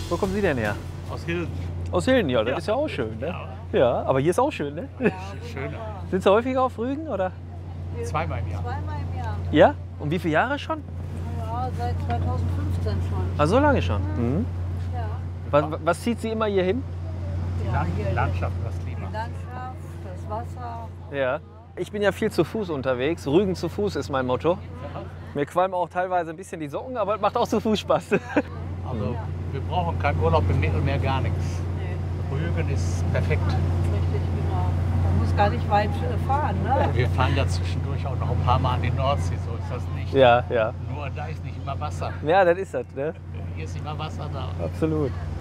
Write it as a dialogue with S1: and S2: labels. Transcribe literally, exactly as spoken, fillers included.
S1: Wo kommen Sie denn her?
S2: Aus Hilden.
S1: Aus Hilden, ja, das
S2: Ja.
S1: ist ja auch schön, ne?
S2: Ja.
S1: Ja, aber hier ist auch schön, ne?
S2: Schöner.
S1: Sind Sie häufiger auf Rügen, oder?
S2: Zweimal im Jahr.
S3: Zweimal im Jahr.
S1: Ja? Und wie viele Jahre schon?
S3: Ja, seit zweitausendfünfzehn schon.
S1: Ah, so lange schon. Mhm.
S3: Ja.
S1: Was, was zieht Sie immer hier hin?
S2: Die
S3: Ja,
S2: Land
S3: hier
S2: Landschaft, das Klima.
S3: die Landschaft, das Wasser.
S1: Ja. Ich bin ja viel zu Fuß unterwegs. Rügen zu Fuß ist mein Motto. Mir qualmen auch teilweise ein bisschen die Socken, aber es macht auch zu Fuß Spaß.
S2: Also wir brauchen keinen Urlaub im Mittelmeer, gar nichts.
S3: Nee,
S2: Rügen ist perfekt.
S3: richtig, genau. Man muss gar nicht weit äh, fahren, ne?
S2: Wir fahren ja zwischendurch auch noch ein paar Mal an die Nordsee, so ist das nicht.
S1: Ja, ja.
S2: Nur da ist nicht immer Wasser.
S1: Ja, das ist das, ne?
S2: Hier ist immer Wasser da.
S1: Absolut.